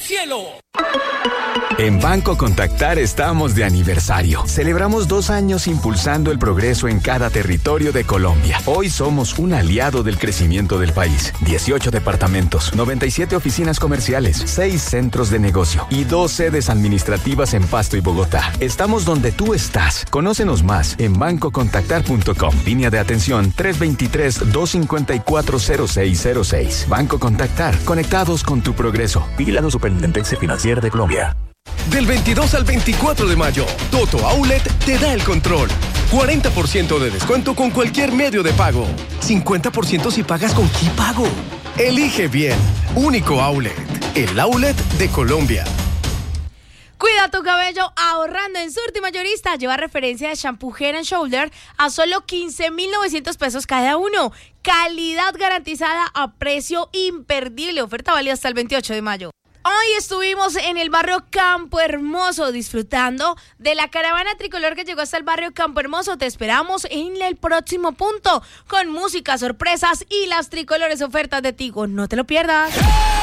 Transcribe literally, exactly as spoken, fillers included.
cielo. En Banco Contactar estamos de aniversario. Celebramos dos años impulsando el progreso en cada territorio de Colombia. Hoy somos un aliado del crecimiento del país. dieciocho departamentos, noventa y siete oficinas comerciales, seis centros de negocio y dos sedes administrativas en Pasto y Bogotá. Estamos donde tú estás. Conócenos más en banco contactar punto com. Línea de atención tres dos tres, dos cinco cuatro, cero seis cero seis. Banco Contactar. Conectados con tu progreso. Vigilado Superintendencia Financiera de Colombia. Del veintidós al veinticuatro de mayo, Toto Outlet te da el control. cuarenta por ciento de descuento con cualquier medio de pago. cincuenta por ciento si pagas con Ki Pago. Elige bien. Único Outlet. El Outlet de Colombia. Cuida tu cabello ahorrando en Surti Mayorista. Lleva referencia de shampoo Head and Shoulder a solo quince mil novecientos pesos cada uno. Calidad garantizada a precio imperdible. Oferta válida hasta el veintiocho de mayo. Hoy estuvimos en el barrio Campo Hermoso disfrutando de la caravana tricolor que llegó hasta el barrio Campo Hermoso. Te esperamos en el próximo punto con música, sorpresas y las tricolores ofertas de Tigo. No te lo pierdas.